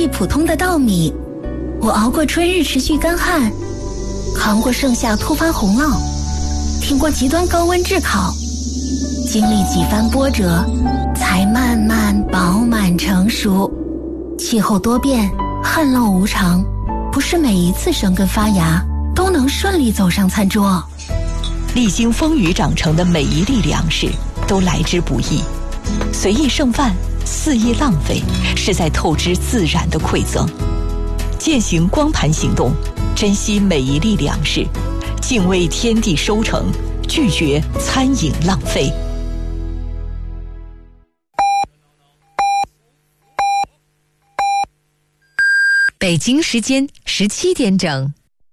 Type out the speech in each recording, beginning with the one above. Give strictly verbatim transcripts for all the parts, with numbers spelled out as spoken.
最普通的稻米。我熬过春日持续干旱，扛过盛夏突发洪涝，挺过极端高温炙烤，经历几番波折，才慢慢饱满成熟。气候多变，旱涝无常，不是每一次生根发芽都能顺利走上餐桌。 历经风雨长成的每一粒粮食都来之不易，随意剩饭，肆意浪费，是在透支自然的馈赠。践行光盘行动，珍惜每一粒粮食，敬畏天地收成，拒绝餐饮浪费。 北京时间十七点整。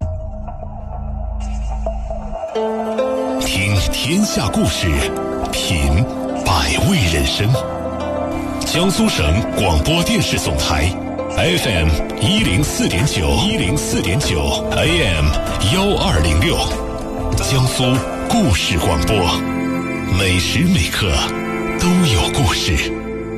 听天下故事，品百味人生。江苏省广播电视总台 F M 一零四点九，一零四点九 A M 幺二零六，江苏故事广播，每时每刻都有故事。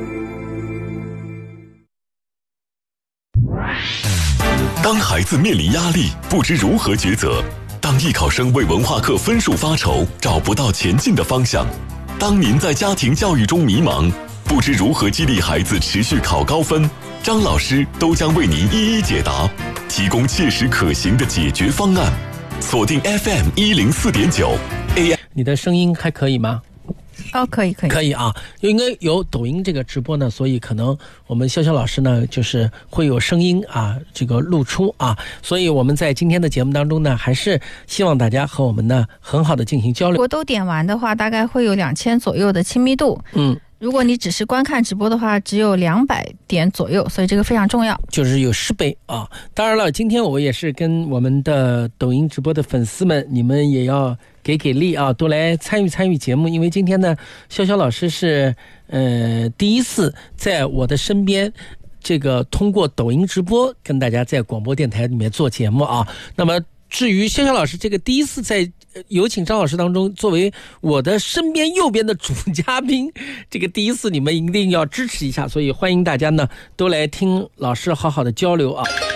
当孩子面临压力，不知如何抉择；当艺考生为文化课分数发愁，找不到前进的方向；当您在家庭教育中迷茫，不知如何激励孩子持续考高分，张老师都将为您一一解答，提供切实可行的解决方案。锁定 F M 一零四点九 A M。 你的声音还可以吗？ 哦，可以可以可以啊，因为有抖音这个直播呢，所以可能我们潇潇老师呢就是会有声音啊这个露出啊，所以我们在今天的节目当中呢，还是希望大家和我们呢很好的进行交流。 如果都点完的话，大概会有两千左右的亲密度。 嗯。 如果你只是观看直播的话，只有两百点左右，所以这个非常重要， 就是有十倍啊。当然了，今天我也是跟我们的抖音直播的粉丝们，你们也要给给力啊，多来参与参与节目。因为今天呢，潇潇老师是呃第一次在我的身边，这个通过抖音直播跟大家在广播电台里面做节目啊。那么至于潇潇老师这个第一次在有请张老师当中作为我的身边右边的主嘉宾，这个第一次你们一定要支持一下，所以欢迎大家呢都来听老师好好的交流啊。